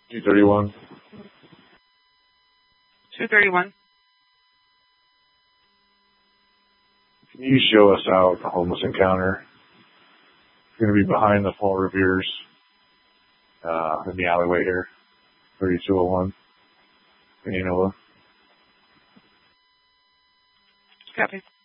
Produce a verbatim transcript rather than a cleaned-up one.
two thirty-one. two thirty-one. Can you show us out the homeless encounter? It's going to be behind the Fall Revere's, uh, in the alleyway here, thirty-two oh one. Enola. Copy.